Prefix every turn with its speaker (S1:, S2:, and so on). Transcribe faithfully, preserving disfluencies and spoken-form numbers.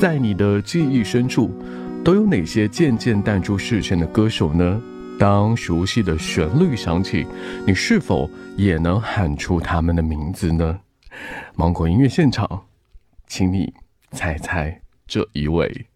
S1: 在你的记忆深处，都有哪些渐渐淡出视线的歌手呢？当熟悉的旋律响起，你是否也能喊出他们的名字呢？芒果音乐现场，请你猜猜这一位。